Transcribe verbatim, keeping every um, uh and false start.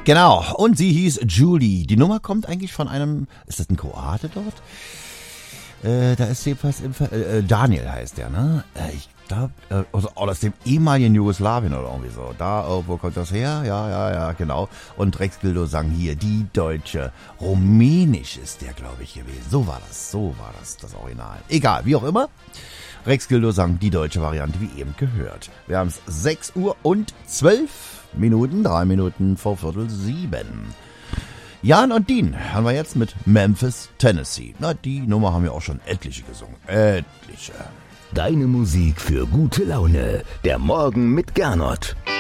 Genau, und sie hieß Julie. Die Nummer kommt eigentlich von einem, ist das ein Kroate dort? Äh, da ist jedenfalls, im Ver äh, Daniel heißt der, ne? Äh, ich glaube, äh, also, aus dem ehemaligen Jugoslawien oder irgendwie so. Da, oh, wo kommt das her? Ja, ja, ja, genau. Und Rex Gildo sang hier, die Deutsche. Rumänisch ist der, glaube ich, gewesen. So war das, so war das, das Original. Egal, wie auch immer. Rex Gildo sang die deutsche Variante, wie eben gehört. Wir haben es sechs Uhr und zwölf Minuten, drei Minuten vor Viertel sieben. Jan und Dean haben wir jetzt mit Memphis, Tennessee. Na, die Nummer haben wir auch schon etliche gesungen. Etliche. Deine Musik für gute Laune. Der Morgen mit Gernot.